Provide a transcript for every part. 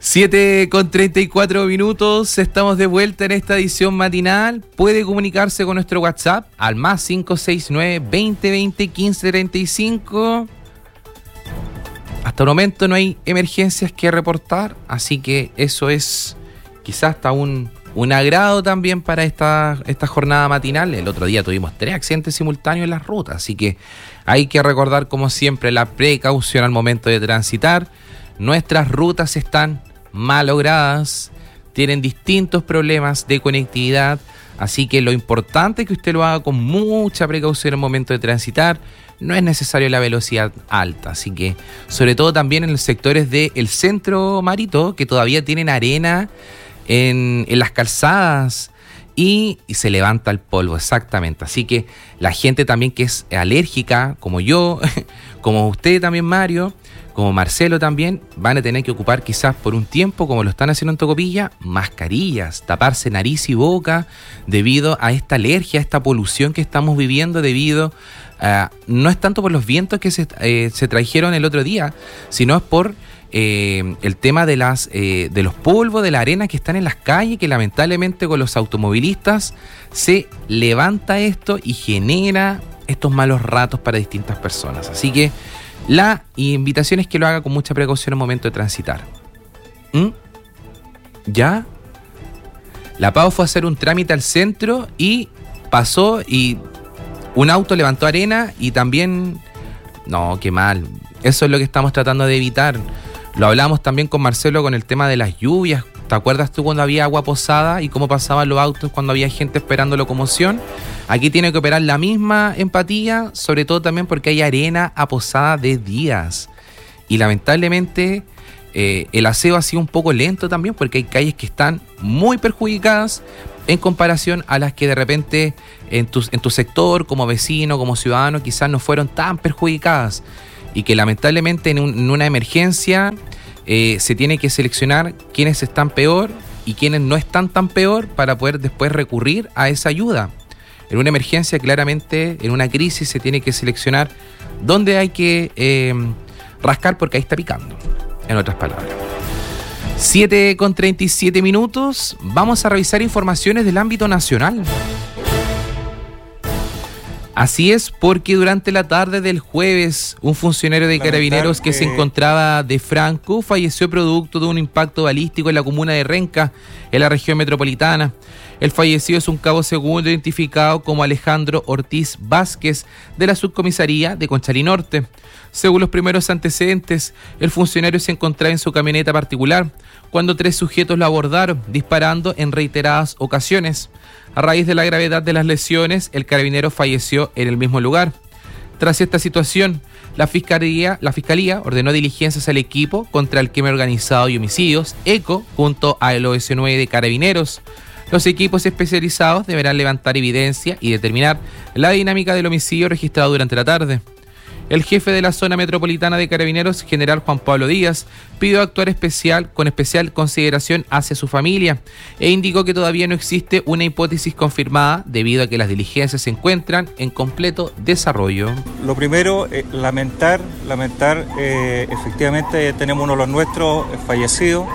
7:34, estamos de vuelta en esta edición matinal. Puede comunicarse con nuestro WhatsApp al más 569 2020 1535. Hasta el momento no hay emergencias que reportar, así que eso es quizás hasta un agrado también para esta jornada matinal. El otro día tuvimos 3 accidentes simultáneos en las rutas, así que hay que recordar como siempre la precaución al momento de transitar. Nuestras rutas están malogradas, tienen distintos problemas de conectividad, así que lo importante es que usted lo haga con mucha precaución al momento de transitar. No es necesario la velocidad alta, así que sobre todo también en los sectores del centro Marito, que todavía tienen arena en las calzadas y se levanta el polvo, exactamente. Así que la gente también que es alérgica, como yo, como usted también, Mario, como Marcelo también, van a tener que ocupar quizás por un tiempo, como lo están haciendo en Tocopilla, mascarillas, taparse nariz y boca debido a esta alergia, a esta polución que estamos viviendo debido a, no es tanto por los vientos que se trajeron el otro día, sino es por el tema de los polvos, de la arena que están en las calles, que lamentablemente con los automovilistas se levanta esto y genera estos malos ratos para distintas personas. Así que la invitación es que lo haga con mucha precaución al momento de transitar. ¿Ya? La Pau fue a hacer un trámite al centro y pasó y un auto levantó arena y también... No, qué mal. Eso es lo que estamos tratando de evitar. Lo hablamos también con Marcelo con el tema de las lluvias. ¿Te acuerdas tú cuando había agua posada y cómo pasaban los autos cuando había gente esperando locomoción? Aquí tiene que operar la misma empatía, sobre todo también porque hay arena aposada de días. Y lamentablemente el aseo ha sido un poco lento también porque hay calles que están muy perjudicadas en comparación a las que de repente en tu sector, como vecino, como ciudadano, quizás no fueron tan perjudicadas. Y que lamentablemente en una emergencia se tiene que seleccionar quiénes están peor y quiénes no están tan peor para poder después recurrir a esa ayuda. En una emergencia, claramente, en una crisis se tiene que seleccionar dónde hay que rascar porque ahí está picando, en otras palabras. 7:37, vamos a revisar informaciones del ámbito nacional. Así es, porque durante la tarde del jueves, un funcionario de Carabineros que se encontraba de Franco falleció producto de un impacto balístico en la comuna de Renca, en la región metropolitana. El fallecido es un cabo segundo identificado como Alejandro Ortiz Vázquez, de la subcomisaría de Conchalí Norte. Según los primeros antecedentes, el funcionario se encontraba en su camioneta particular cuando 3 sujetos lo abordaron, disparando en reiteradas ocasiones. A raíz de la gravedad de las lesiones, el carabinero falleció en el mismo lugar. Tras esta situación, la Fiscalía ordenó diligencias al equipo contra el crimen organizado y homicidios, ECO, junto al OS9 de Carabineros. Los equipos especializados deberán levantar evidencia y determinar la dinámica del homicidio registrado durante la tarde. El jefe de la zona metropolitana de Carabineros, general Juan Pablo Díaz, pidió actuar con especial consideración hacia su familia e indicó que todavía no existe una hipótesis confirmada debido a que las diligencias se encuentran en completo desarrollo. Lo primero, lamentar, efectivamente tenemos uno de los nuestros fallecidos.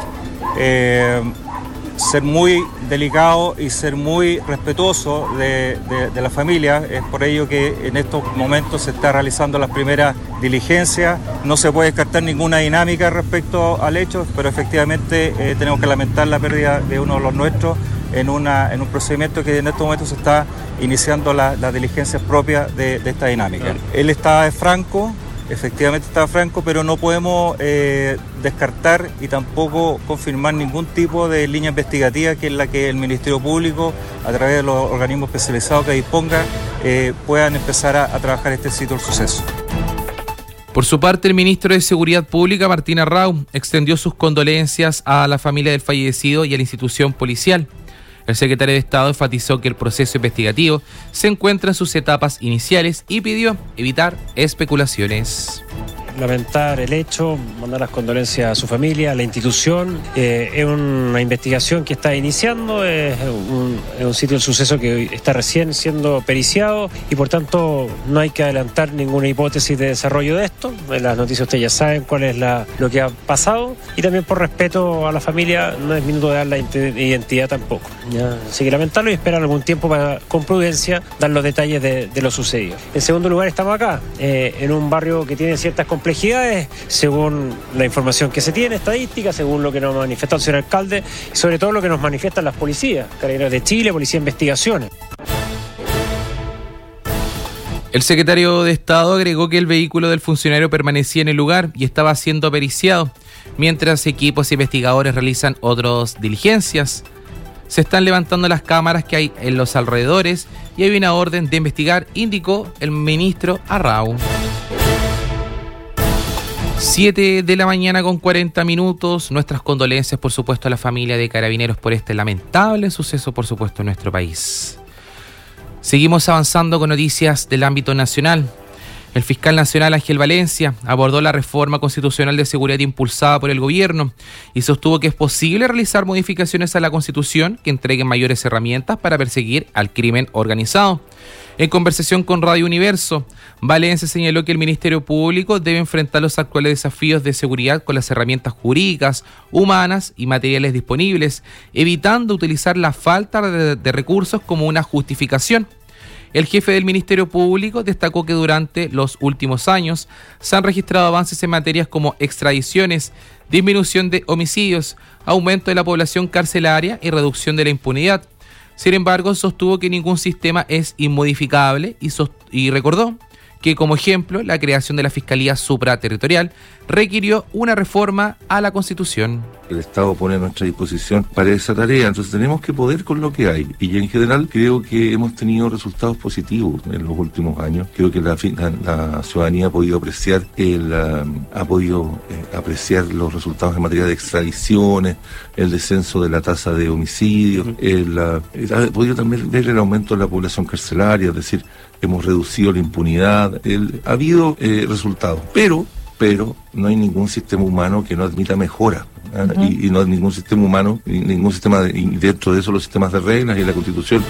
Ser muy delicado y ser muy respetuoso de la familia. Es por ello que en estos momentos se está realizando las primeras diligencias. No se puede descartar ninguna dinámica respecto al hecho, pero efectivamente tenemos que lamentar la pérdida de uno de los nuestros en un procedimiento que en estos momentos se está iniciando las diligencias propias de esta dinámica. Él estaba de Franco. Efectivamente estaba Franco, pero no podemos descartar y tampoco confirmar ningún tipo de línea investigativa que es la que el Ministerio Público, a través de los organismos especializados que disponga, puedan empezar a trabajar este sitio del suceso. Por su parte, el ministro de Seguridad Pública, Martín Arrau, extendió sus condolencias a la familia del fallecido y a la institución policial. El secretario de Estado enfatizó que el proceso investigativo se encuentra en sus etapas iniciales y pidió evitar especulaciones. lamentar el hecho, mandar las condolencias a su familia, a la institución. Es una investigación que está iniciando, es un sitio del suceso que está recién siendo periciado y por tanto no hay que adelantar ninguna hipótesis de desarrollo de esto. En las noticias ustedes ya saben cuál es lo que ha pasado y también por respeto a la familia no es minuto de dar la identidad tampoco. ¿Ya? Así que lamentarlo y esperar algún tiempo para, con prudencia, dar los detalles de lo sucedido. En segundo lugar, estamos acá, en un barrio que tiene ciertas complejidades, según la información que se tiene, estadística, según lo que nos manifestó el señor alcalde, y sobre todo lo que nos manifiestan las policías, Carabineros de Chile, Policía de Investigaciones. El secretario de Estado agregó que el vehículo del funcionario permanecía en el lugar y estaba siendo periciado, mientras equipos investigadores realizan otras diligencias. Se están levantando las cámaras que hay en los alrededores y hay una orden de investigar, indicó el ministro Arrau. 7 de la mañana con 40 minutos. Nuestras condolencias, por supuesto, a la familia de Carabineros por este lamentable suceso, por supuesto, en nuestro país. Seguimos avanzando con noticias del ámbito nacional. El fiscal nacional Ángel Valencia abordó la reforma constitucional de seguridad impulsada por el gobierno y sostuvo que es posible realizar modificaciones a la Constitución que entreguen mayores herramientas para perseguir al crimen organizado. En conversación con Radio Universo, Valencia señaló que el Ministerio Público debe enfrentar los actuales desafíos de seguridad con las herramientas jurídicas, humanas y materiales disponibles, evitando utilizar la falta de recursos como una justificación. El jefe del Ministerio Público destacó que durante los últimos años se han registrado avances en materias como extradiciones, disminución de homicidios, aumento de la población carcelaria y reducción de la impunidad. Sin embargo, sostuvo que ningún sistema es inmodificable y recordó que, como ejemplo, la creación de la Fiscalía Supraterritorial requirió una reforma a la Constitución. El Estado pone a nuestra disposición para esa tarea, entonces tenemos que poder con lo que hay. Y en general creo que hemos tenido resultados positivos en los últimos años. Creo que la ciudadanía ha podido apreciar apreciar los resultados en materia de extradiciones, el descenso de la tasa de homicidios, ha podido también ver el aumento de la población carcelaria, es decir, hemos reducido la impunidad, ha habido resultados, pero no hay ningún sistema humano que no admita mejora. Y no hay ningún sistema humano, ningún sistema y dentro de eso los sistemas de reglas y la Constitución.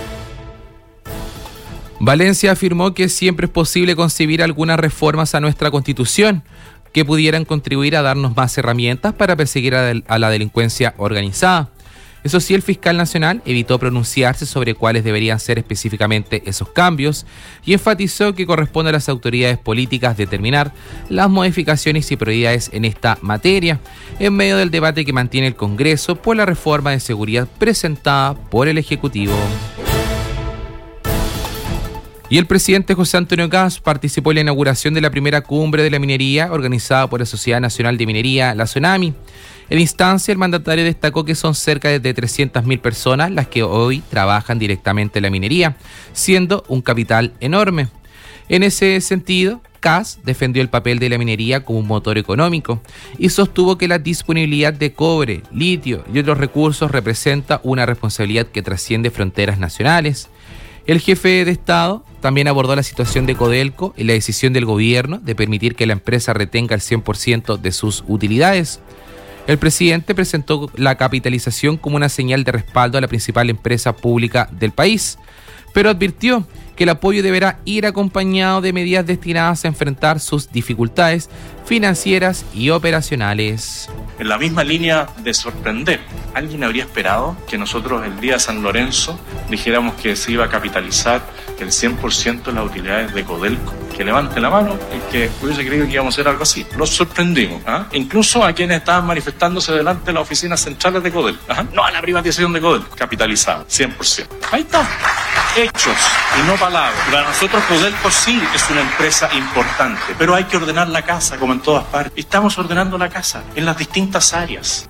Valencia afirmó que siempre es posible concebir algunas reformas a nuestra Constitución que pudieran contribuir a darnos más herramientas para perseguir a la delincuencia organizada. Eso sí, el fiscal nacional evitó pronunciarse sobre cuáles deberían ser específicamente esos cambios y enfatizó que corresponde a las autoridades políticas determinar las modificaciones y prioridades en esta materia, en medio del debate que mantiene el Congreso por la reforma de seguridad presentada por el Ejecutivo. Y el presidente José Antonio Kast participó en la inauguración de la primera cumbre de la minería organizada por la Sociedad Nacional de Minería, la SONAMI. En instancia, el mandatario destacó que son cerca de 300.000 personas las que hoy trabajan directamente en la minería, siendo un capital enorme. En ese sentido, Kast defendió el papel de la minería como un motor económico y sostuvo que la disponibilidad de cobre, litio y otros recursos representa una responsabilidad que trasciende fronteras nacionales. El jefe de Estado también abordó la situación de Codelco y la decisión del gobierno de permitir que la empresa retenga el 100% de sus utilidades. El presidente presentó la capitalización como una señal de respaldo a la principal empresa pública del país, pero advirtió que el apoyo deberá ir acompañado de medidas destinadas a enfrentar sus dificultades financieras y operacionales. En la misma línea de sorprender, ¿alguien habría esperado que nosotros el día de San Lorenzo dijéramos que se iba a capitalizar el 100% de las utilidades de Codelco? Que levante la mano el que hubiese creído que íbamos a hacer algo así. Los sorprendimos, incluso a quienes estaban manifestándose delante de las oficinas centrales de Codelco. No a la privatización de Codelco, capitalizado, 100%. Ahí está, hechos y no palabras. Para nosotros Codelco sí es una empresa importante, pero hay que ordenar la casa como en todas partes. Estamos ordenando la casa en las distintas áreas.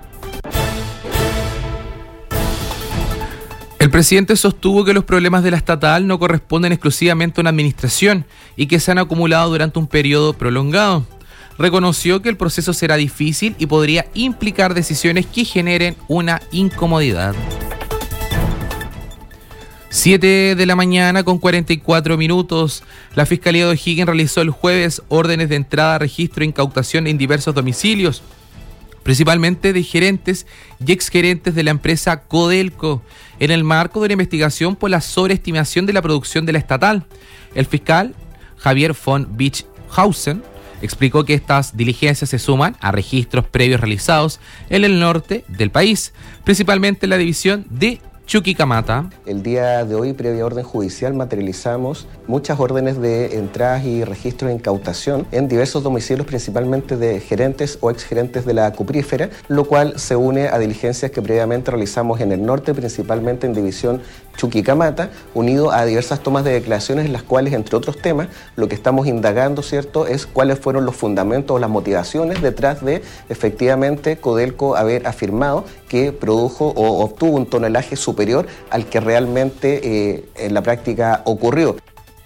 El presidente sostuvo que los problemas de la estatal no corresponden exclusivamente a una administración y que se han acumulado durante un periodo prolongado. Reconoció que el proceso será difícil y podría implicar decisiones que generen una incomodidad. 7 de la mañana con 44 minutos. La Fiscalía de O'Higgins realizó el jueves órdenes de entrada, registro e incautación en diversos domicilios, principalmente de gerentes y exgerentes de la empresa Codelco, en el marco de una investigación por la sobreestimación de la producción de la estatal. El fiscal Javier von Bichhausen explicó que estas diligencias se suman a registros previos realizados en el norte del país, principalmente en la división de Chuquicamata. El día de hoy, previa orden judicial, materializamos muchas órdenes de entradas y registros de incautación en diversos domicilios, principalmente de gerentes o exgerentes de la cuprífera, lo cual se une a diligencias que previamente realizamos en el norte, principalmente en división Chuquicamata, unido a diversas tomas de declaraciones en las cuales, entre otros temas, lo que estamos indagando, ¿cierto?, es cuáles fueron los fundamentos o las motivaciones detrás de, efectivamente, Codelco haber afirmado que produjo o obtuvo un tonelaje superior al que realmente en la práctica ocurrió.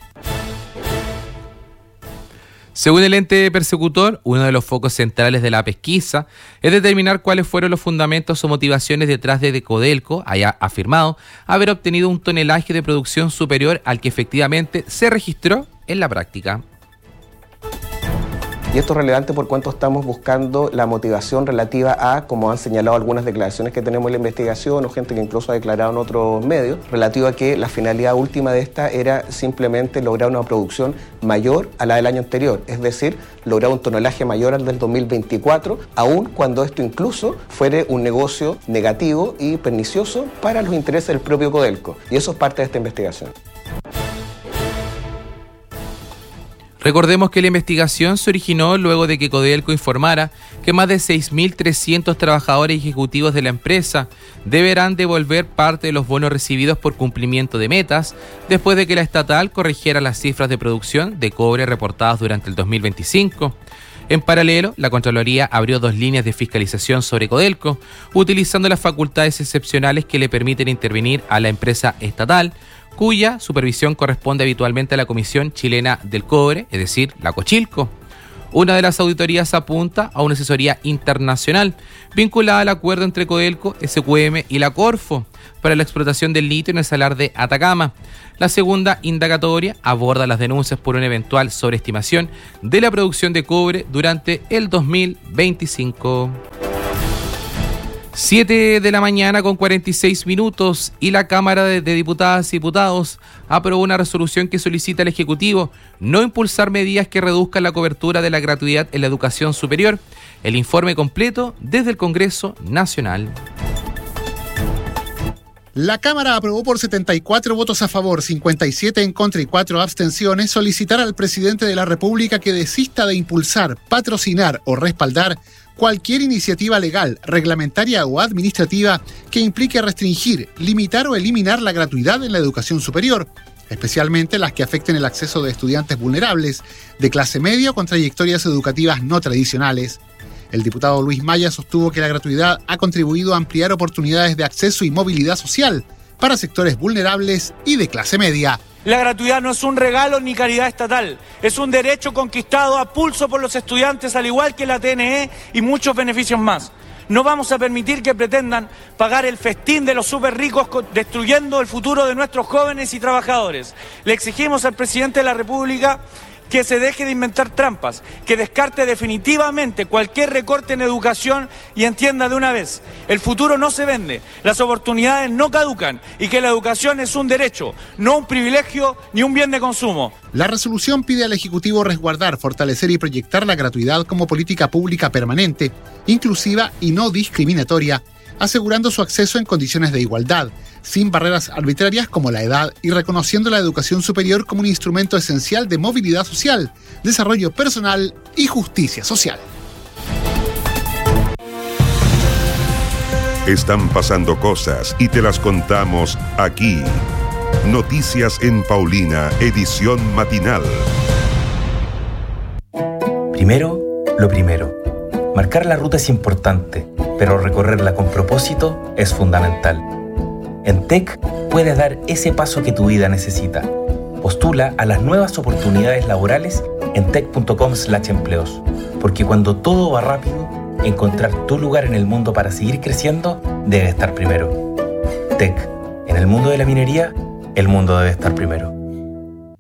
Según el ente persecutor, uno de los focos centrales de la pesquisa es determinar cuáles fueron los fundamentos o motivaciones detrás de que Codelco haya afirmado haber obtenido un tonelaje de producción superior al que efectivamente se registró en la práctica. Y esto es relevante por cuanto estamos buscando la motivación relativa a, como han señalado algunas declaraciones que tenemos en la investigación o gente que incluso ha declarado en otros medios, relativo a que la finalidad última de esta era simplemente lograr una producción mayor a la del año anterior, es decir, lograr un tonelaje mayor al del 2024, aun cuando esto incluso fuere un negocio negativo y pernicioso para los intereses del propio Codelco. Y eso es parte de esta investigación. Recordemos que la investigación se originó luego de que Codelco informara que más de 6.300 trabajadores y ejecutivos de la empresa deberán devolver parte de los bonos recibidos por cumplimiento de metas después de que la estatal corrigiera las cifras de producción de cobre reportadas durante el 2025. En paralelo, la Contraloría abrió 2 líneas de fiscalización sobre Codelco, utilizando las facultades excepcionales que le permiten intervenir a la empresa estatal, cuya supervisión corresponde habitualmente a la Comisión Chilena del Cobre, es decir, la Cochilco. Una de las auditorías apunta a una asesoría internacional vinculada al acuerdo entre Codelco, SQM y la Corfo para la explotación del litio en el salar de Atacama. La segunda indagatoria aborda las denuncias por una eventual sobreestimación de la producción de cobre durante el 2025. 7 de la mañana con 46 minutos y la Cámara de Diputadas y Diputados aprobó una resolución que solicita al Ejecutivo no impulsar medidas que reduzcan la cobertura de la gratuidad en la educación superior. El informe completo desde el Congreso Nacional. La Cámara aprobó por 74 votos a favor, 57 en contra y 4 abstenciones solicitar al presidente de la República que desista de impulsar, patrocinar o respaldar cualquier iniciativa legal, reglamentaria o administrativa que implique restringir, limitar o eliminar la gratuidad en la educación superior, especialmente las que afecten el acceso de estudiantes vulnerables, de clase media o con trayectorias educativas no tradicionales. El diputado Luis Maya sostuvo que la gratuidad ha contribuido a ampliar oportunidades de acceso y movilidad social para sectores vulnerables y de clase media. La gratuidad no es un regalo ni caridad estatal, es un derecho conquistado a pulso por los estudiantes, al igual que la TNE y muchos beneficios más. No vamos a permitir que pretendan pagar el festín de los súper ricos destruyendo el futuro de nuestros jóvenes y trabajadores. Le exigimos al presidente de la República que se deje de inventar trampas, que descarte definitivamente cualquier recorte en educación y entienda de una vez, el futuro no se vende, las oportunidades no caducan y que la educación es un derecho, no un privilegio ni un bien de consumo. La resolución pide al Ejecutivo resguardar, fortalecer y proyectar la gratuidad como política pública permanente, inclusiva y no discriminatoria, asegurando su acceso en condiciones de igualdad, sin barreras arbitrarias como la edad y reconociendo la educación superior como un instrumento esencial de movilidad social, desarrollo personal y justicia social. Están pasando cosas y te las contamos aquí. Noticias en Paulina, edición matinal. Primero, lo primero. Marcar la ruta es importante, pero recorrerla con propósito es fundamental. En TEC puedes dar ese paso que tu vida necesita. Postula a las nuevas oportunidades laborales en tec.com/empleos, porque cuando todo va rápido, encontrar tu lugar en el mundo para seguir creciendo debe estar primero. TEC, en el mundo de la minería, el mundo debe estar primero.